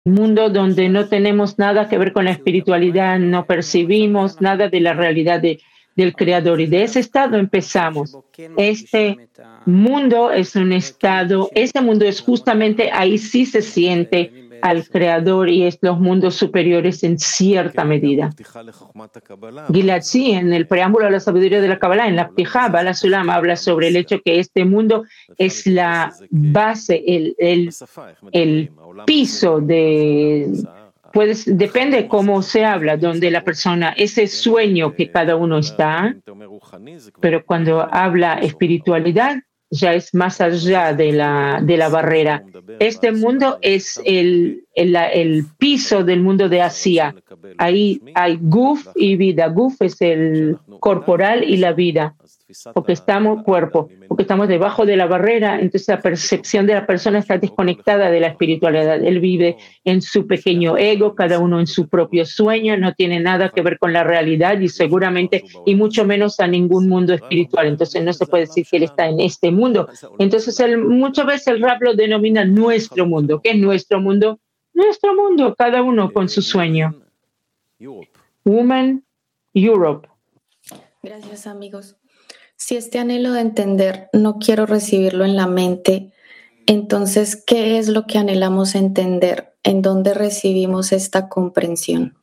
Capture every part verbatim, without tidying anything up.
mundo donde no tenemos nada que ver con la espiritualidad, no percibimos nada de la realidad de, del Creador. Y de ese estado empezamos. Este mundo es un estado, ese mundo es justamente, ahí sí se siente al Creador y es los mundos superiores en cierta medida. Gilad, sí, en el preámbulo de la sabiduría de la Kabbalah, en la Ptijá, Bala Sulam habla sobre el hecho que este mundo es la base, el, el, el piso de... Puedes, depende cómo se habla, donde la persona, ese sueño que cada uno está, pero cuando habla espiritualidad, ya es más allá de la, de la barrera. Este mundo es el, el, el piso del mundo de Asia. Ahí hay Guf y vida. Guf es el corporal y la vida, porque estamos cuerpo, porque estamos debajo de la barrera, entonces la percepción de la persona está desconectada de la espiritualidad. Él vive en su pequeño ego, cada uno en su propio sueño, no tiene nada que ver con la realidad y seguramente, y mucho menos a ningún mundo espiritual. Entonces no se puede decir que él está en este mundo. Entonces él, muchas veces el rap lo denomina nuestro mundo. ¿Qué es nuestro mundo? Nuestro mundo, cada uno con su sueño. Woman Europe. Gracias, amigos. Si este anhelo de entender no quiero recibirlo en la mente, entonces, ¿qué es lo que anhelamos entender? ¿En dónde recibimos esta comprensión?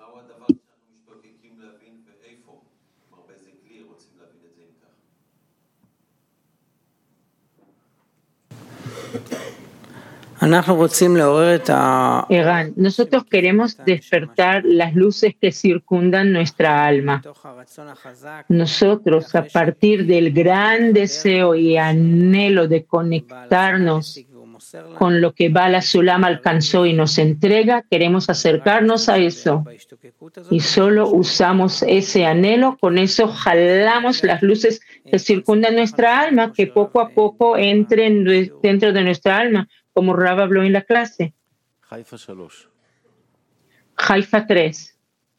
Eran, nosotros queremos despertar las luces que circundan nuestra alma. Nosotros, a partir del gran deseo y anhelo de conectarnos con lo que Bala Sulam alcanzó y nos entrega, queremos acercarnos a eso. Y solo usamos ese anhelo, con eso jalamos las luces que circundan nuestra alma, que poco a poco entren dentro de nuestra alma, como Rab habló en la clase. Haifa tres.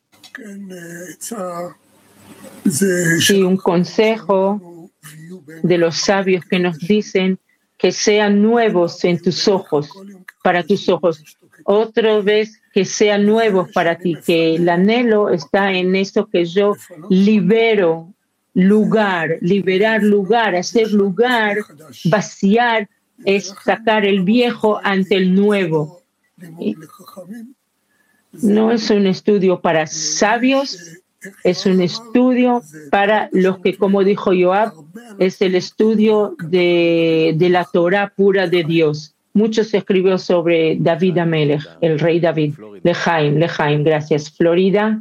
Sí, un consejo de los sabios que nos dicen que sean nuevos en tus ojos, para tus ojos. Otra vez que sean nuevos para ti, que el anhelo está en eso que yo libero lugar, liberar lugar, hacer lugar, vaciar, es sacar el viejo ante el nuevo. No es un estudio para sabios, es un estudio para los que, como dijo Yoav, es el estudio de, de la Torah pura de Dios. Mucho se escribió sobre David Amelech, el rey David. Lejaim, Lejaim, gracias. Florida.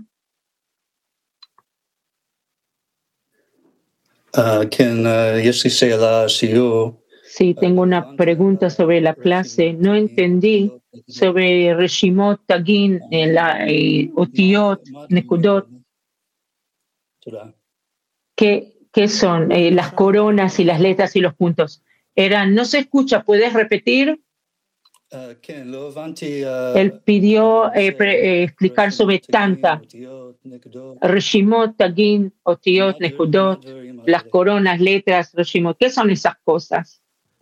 Uh, can, uh, Sí, tengo una pregunta sobre la clase. No entendí sobre Reshimot, Tagin, eh, Otiot, Nekudot. ¿Qué, qué son eh, las coronas y las letras y los puntos? Eran, no se escucha, ¿puedes repetir? Él pidió eh, pre, eh, explicar sobre Tanta. Reshimot, Tagin, Otiot, Nekudot, las coronas, letras, Reshimot. ¿Qué son esas cosas?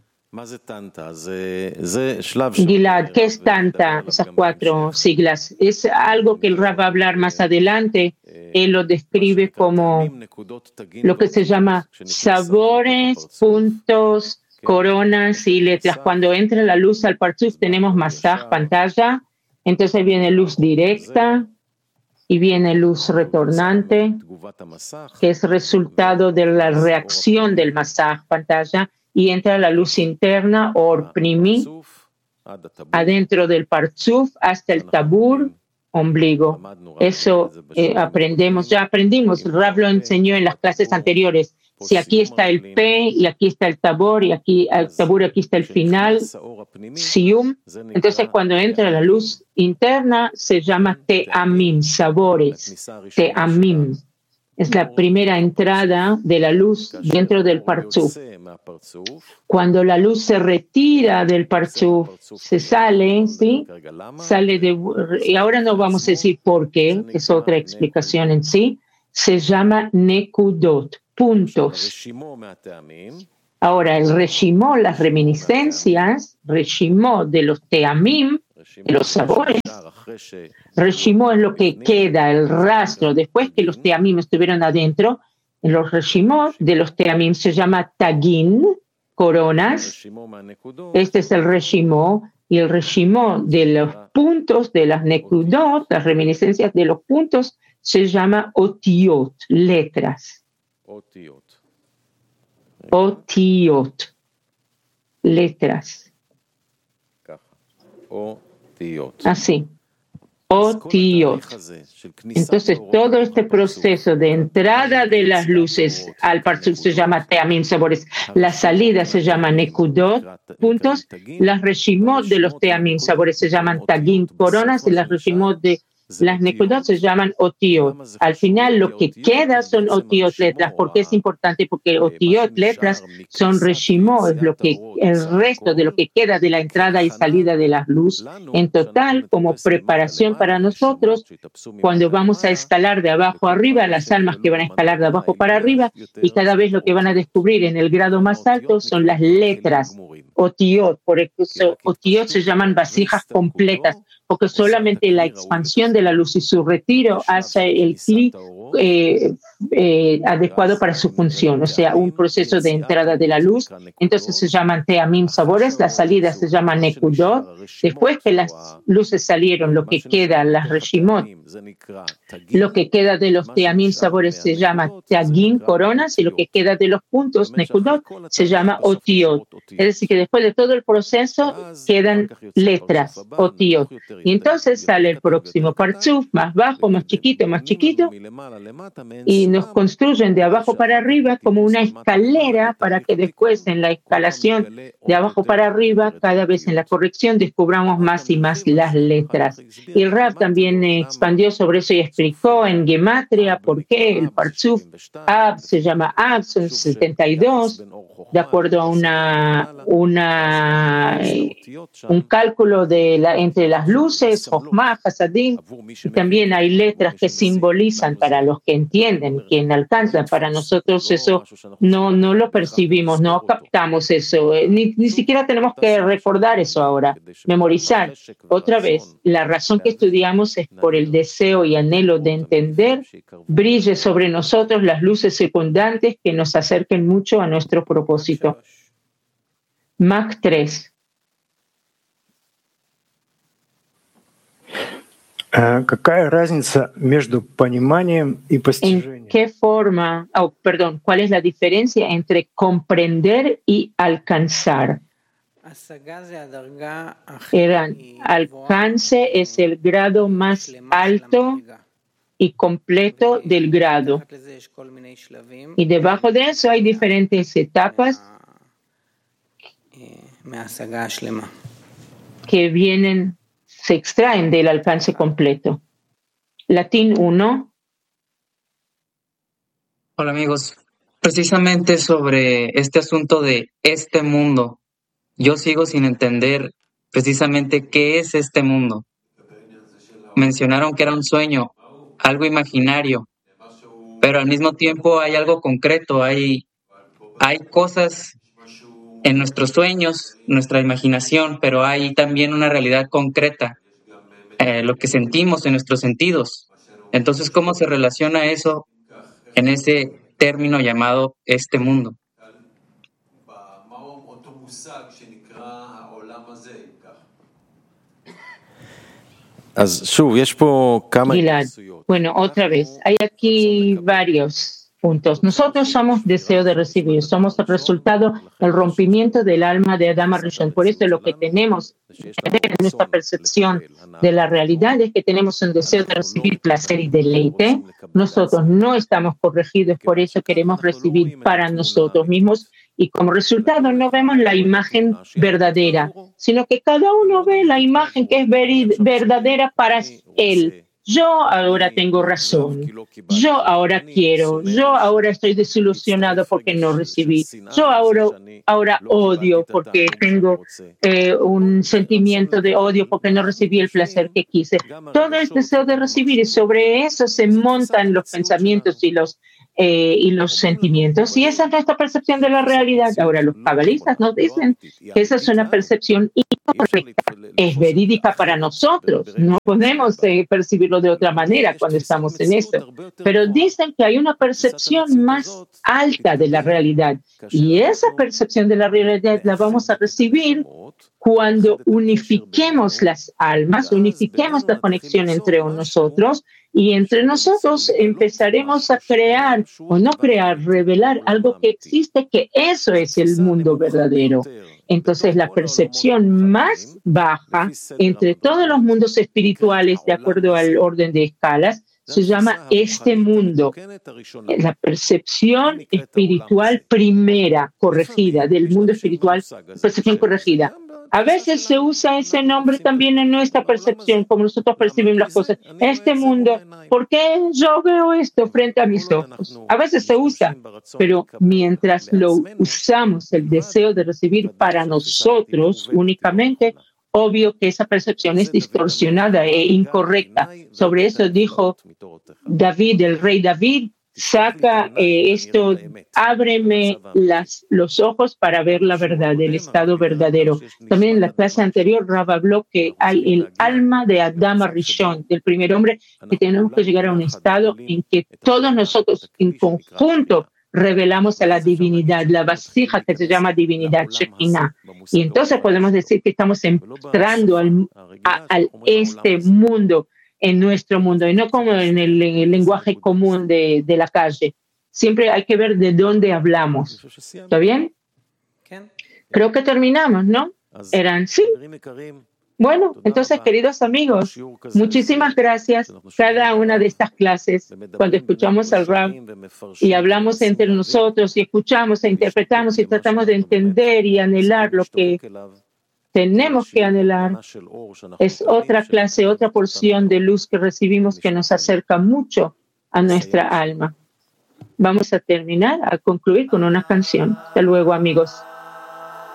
Gilad, ¿qué es Tanta? Esas cuatro siglas. Es algo que el Rab va a hablar más adelante. Él lo describe como lo que se llama sabores, puntos, coronas y letras. Cuando entra la luz al partzuf tenemos masaj, pantalla. Entonces viene luz directa y viene luz retornante, que es resultado de la reacción del masaj, pantalla. Y entra la luz interna, or primi, adentro del partzuf hasta el tabur, ombligo. Eso eh, aprendemos, ya aprendimos, Rav lo enseñó en las clases anteriores. Si aquí está el P y aquí está el tabur y aquí el tabur, aquí está el final, sium. Entonces cuando entra la luz interna se llama te'amim, sabores, te'amim. Es la primera entrada de la luz dentro del partzuf. Cuando la luz se retira del partzuf, se sale, ¿sí? Sale de, y ahora no vamos a decir por qué, es otra explicación en sí, se llama nekudot, puntos. Ahora, el reshimó, las reminiscencias, reshimó de los teamim, de los sabores. Reshimó es lo que queda, el rastro, después que los teamim estuvieron adentro. Los reshimot de los teamim se llama tagin, coronas. Este es el reshimó. Y el reshimó de los puntos, de las nekudot, las reminiscencias de los puntos, se llama otiot, letras. Otiot, letras. Así. Otiot. Entonces, todo este proceso de entrada de las luces al parzuf se llama teamim, sabores. La salida se llama nekudot, puntos. Las reshimot de los teamim, sabores, se llaman tagin, coronas, y las reshimot de las nekudot se llaman otiot. Al final, lo que queda son otiot, letras. ¿Por qué es importante? Porque otiot, letras, son reshimot, es lo que, el resto de lo que queda de la entrada y salida de la luz. En total, como preparación para nosotros, cuando vamos a escalar de abajo a arriba, las almas que van a escalar de abajo para arriba, y cada vez lo que van a descubrir en el grado más alto son las letras, otiot. Por eso, otiot se llaman vasijas completas, porque solamente la expansión de la luz y su retiro hace el cli eh, eh, adecuado para su función, o sea, un proceso de entrada de la luz. Entonces se llaman teamim, sabores, la salida se llama nekudot. Después que las luces salieron, lo que queda, las reshimot, lo que queda de los teamim, sabores, se llama tagin, coronas, y lo que queda de los puntos, nekudot, se llama otiot. Es decir, que después de todo el proceso quedan letras, otiot. Y entonces sale el próximo parzuf, más bajo, más chiquito, más chiquito, y nos construyen de abajo para arriba como una escalera para que después en la escalación de abajo para arriba, cada vez en la corrección, descubramos más y más las letras. Y el Rav también expandió sobre eso y explicó en gematria por qué el parzuf Ab se llama Ab, son setenta y dos, de acuerdo a una, una, un cálculo de la, entre las luces, Jochma, Hasadim, y también hay letras que simbolizan para los que entienden, quien alcanzan. Para nosotros eso no, no lo percibimos, no captamos eso, ni, ni siquiera tenemos que recordar eso ahora, memorizar. Otra vez, la razón que estudiamos es por el deseo y anhelo de entender, brille sobre nosotros las luces secundantes que nos acerquen mucho a nuestro propósito. Mac tres. Какая разница между пониманием и постижением? ¿En qué forma, oh, perdón, cuál es la diferencia entre comprender y alcanzar? El alcance es el grado más alto y completo del grado. Y debajo de eso hay diferentes etapas que vienen, se extraen del alcance completo. Latín uno. Hola amigos, precisamente sobre este asunto de este mundo, yo sigo sin entender precisamente qué es este mundo. Mencionaron que era un sueño, algo imaginario, pero al mismo tiempo hay algo concreto, hay, hay cosas en nuestros sueños, nuestra imaginación, pero hay también una realidad concreta, eh, lo que sentimos en nuestros sentidos. Entonces, ¿cómo se relaciona eso en ese término llamado este mundo? Gilad, bueno, otra vez, hay aquí varios puntos. Nosotros somos deseo de recibir, somos el resultado del rompimiento del alma de Adán Rishon. Por eso lo que tenemos en nuestra percepción de la realidad es que tenemos un deseo de recibir placer y deleite. Nosotros no estamos corregidos, por eso queremos recibir para nosotros mismos y como resultado no vemos la imagen verdadera, sino que cada uno ve la imagen que es verdadera para él. Yo ahora tengo razón, yo ahora quiero, yo ahora estoy desilusionado porque no recibí, yo ahora, ahora odio porque tengo eh, un sentimiento de odio porque no recibí el placer que quise. Todo es deseo de recibir y sobre eso se montan los pensamientos y los eh, y los sentimientos. Y esa es nuestra percepción de la realidad. Ahora, los cabalistas nos dicen que esa es una percepción incorrecta, es verídica para nosotros. No podemos eh, percibirlo de otra manera cuando estamos en esto. Pero dicen que hay una percepción más alta de la realidad. Y esa percepción de la realidad la vamos a recibir cuando unifiquemos las almas, unifiquemos la conexión entre nosotros, y entre nosotros empezaremos a crear o no crear, revelar algo que existe, que eso es el mundo verdadero. Entonces, la percepción más baja entre todos los mundos espirituales, de acuerdo al orden de escalas, se llama este mundo. La percepción espiritual primera, corregida, del mundo espiritual, percepción corregida. A veces se usa ese nombre también en nuestra percepción, como nosotros percibimos las cosas. Este mundo, ¿por qué yo veo esto frente a mis ojos? A veces se usa, pero mientras lo usamos, el deseo de recibir para nosotros únicamente, obvio que esa percepción es distorsionada e incorrecta. Sobre eso dijo David, el rey David, saca eh, esto, ábreme las, los ojos para ver la verdad, el estado verdadero. También en la clase anterior, Rav habló que hay el alma de Adam Rishon, del primer hombre, que tenemos que llegar a un estado en que todos nosotros en conjunto revelamos a la divinidad, la vasija que se llama divinidad, Shekinah. Y entonces podemos decir que estamos entrando al, a, al este mundo, en nuestro mundo, y no como en el, en el lenguaje común de, de la calle. Siempre hay que ver de dónde hablamos. ¿Está bien? Creo que terminamos, ¿no? Eran, sí. Bueno, entonces, queridos amigos, muchísimas gracias. Cada una de estas clases, cuando escuchamos al Rav y hablamos entre nosotros y escuchamos e interpretamos y tratamos de entender y anhelar lo que tenemos que anhelar, es otra clase, otra porción de luz que recibimos que nos acerca mucho a nuestra alma. Vamos a terminar, a concluir con una canción. Hasta luego, amigos.